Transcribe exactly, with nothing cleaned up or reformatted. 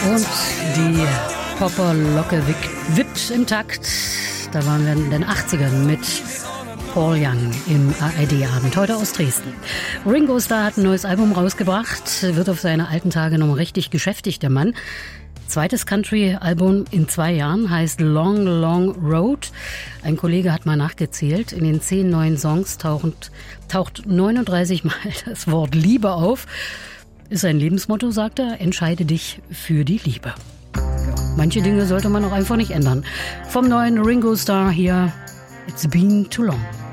Und die Popperlocke wippt im Takt. Da waren wir in den achtzigern mit Paul Young im A R D-Abend, heute aus Dresden. Ringo Starr hat ein neues Album rausgebracht, wird auf seine alten Tage noch richtig geschäftig, der Mann. Zweites Country-Album in zwei Jahren heißt Long, Long Road. Ein Kollege hat mal nachgezählt. In den zehn neuen Songs taucht, taucht neununddreißig Mal das Wort Liebe auf. Ist ein Lebensmotto, sagt er. Entscheide dich für die Liebe. Ja, manche Dinge sollte man auch einfach nicht ändern. Vom neuen Ringo Starr hier, It's Been Too Long.